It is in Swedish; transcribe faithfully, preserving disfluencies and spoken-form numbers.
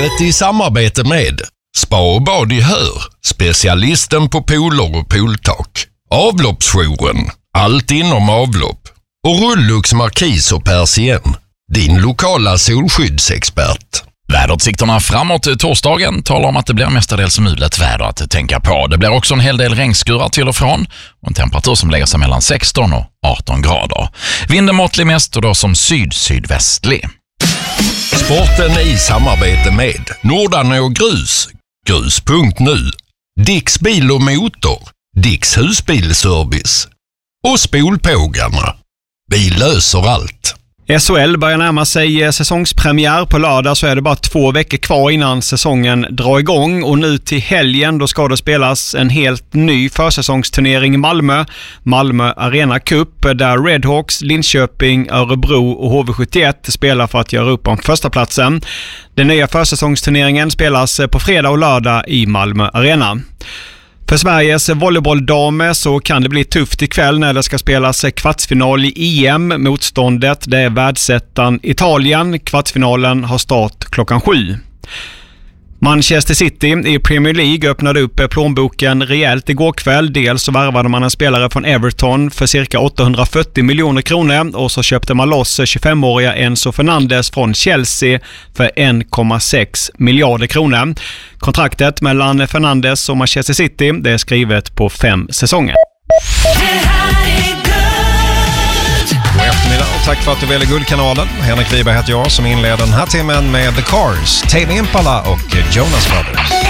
Sportlivet i samarbete med Spa och bad i Hör, specialisten på pooler och pooltak. Avloppsjouren, allt inom avlopp. Och Rullux Markis och Persien, din lokala solskyddsexpert. Väderutsikterna framåt torsdagen talar om att det blir mestadels mulet väder att tänka på. Det blir också en hel del regnskurar till och från och en temperatur som lägger sig mellan sexton och arton grader. Vinden måttlig mest och då som syd-sydvästlig. Sporten i samarbete med Nordan och Grus, grus punkt nu, Dicks bil och motor, Dicks husbilservice och Spolpågarna. Vi löser allt. S H L börjar närma sig säsongspremiär. På lördag så är det bara två veckor kvar innan säsongen drar igång. Och nu till helgen då ska det spelas en helt ny försäsongsturnering i Malmö. Malmö Arena Cup där Redhawks, Linköping, Örebro och H V sjuttioett spelar för att göra upp om första platsen. Den nya försäsongsturneringen spelas på fredag och lördag i Malmö Arena. För Sveriges volleybolldamer så kan det bli tufft ikväll när det ska spelas kvartsfinal i E M. Motståndet det är världsettan Italien. Kvartsfinalen har start klockan sju. Manchester City i Premier League öppnade upp plånboken rejält igår kväll. Dels så värvade man en spelare från Everton för cirka åttahundrafyrtio miljoner kronor och så köpte man loss tjugofemåriga Enzo Fernandes från Chelsea för en komma sex miljarder kronor. Kontraktet mellan Fernandes och Manchester City det är skrivet på fem säsonger. God eftermiddag och tack för att du väljer Guldkanalen. Henrik Wiberg heter jag som inleder den här timmen med The Cars, Tame Impala och Jonas Brothers.